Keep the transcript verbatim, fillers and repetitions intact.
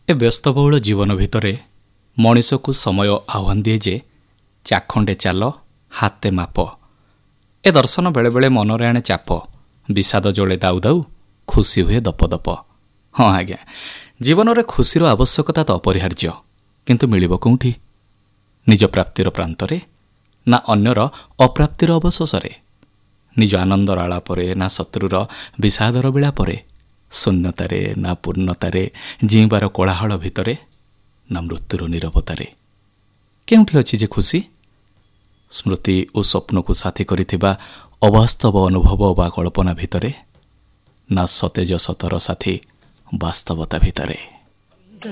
ଏ ବ୍ୟସ୍ତବହୁଳ ଜୀବନ ଭିତରେ ମଣିଷକୁ ସମୟ ଆହ୍ୱାନ ଦିଏ ଯେ ଚାଖଣ୍ଡେ ଚାଲ ହାତେ ମାପ। ଏ ଦର୍ଶନ ବେଳେବେଳେ ମନରେ ଆଣେ ଚାପ, ବିଷାଦ ଜଳେ ଦାଉ ଦାଉ, ଖୁସି ହୁଏ ଦପ ଦପ। ହଁ ଆଜ୍ଞା, ଜୀବନରେ ଖୁସିର ଆବଶ୍ୟକତା ତ ଅପରିହାର୍ଯ୍ୟ, କିନ୍ତୁ ମିଳିବ କେଉଁଠି? ନିଜ ପ୍ରାପ୍ତିର ପ୍ରାନ୍ତରେ ନା ଅନ୍ୟର ଅପ୍ରାପ୍ତିର ଅବଶୋଷରେ? ନିଜ ଆନନ୍ଦର ଆଳାପରେ ନା ଶତ୍ରୁର ବିଷାଦର ବିଳାପରେ? ଶୂନ୍ୟତାରେ ନା ପୂର୍ଣ୍ଣତାରେ? ଜିଇଁବାର କୋଳାହଳ ଭିତରେ ନା ମୃତ୍ୟୁର ନୀରବତାରେ? କେଉଁଠି ଅଛି ଯେ ଖୁସି? ସ୍ମୃତି ଓ ସ୍ୱପ୍ନକୁ ସାଥୀ କରିଥିବା ଅବାସ୍ତବ ଅନୁଭବ ବା କଳ୍ପନା ଭିତରେ, ନା ସତେଜ ସତର ସାଥୀ ବାସ୍ତବତା ଭିତରେ?